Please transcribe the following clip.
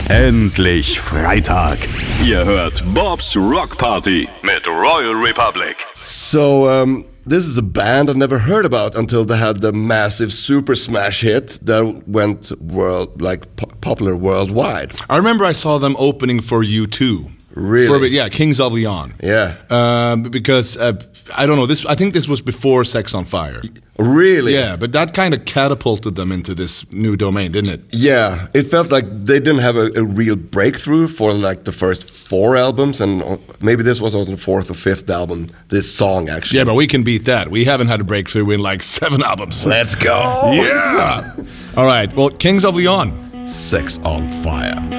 Endlich Freitag. Ihr hört Bob's Rock Party mit Royal Republic. So, this is a band I never heard about until they had the massive Super Smash hit that went popular worldwide. I remember I saw them opening for U2. Really? Yeah, Kings of Leon. Yeah. Because I don't know. I think this was before Sex on Fire. Really? Yeah, but that kind of catapulted them into this new domain, didn't it? Yeah, it felt like they didn't have a real breakthrough for like the first 4 albums, and maybe this was on the 4th or 5th album, this song actually. Yeah, but we can beat that. We haven't had a breakthrough in like 7 albums. Let's go! Yeah! All right, well, Kings of Leon. Sex on Fire.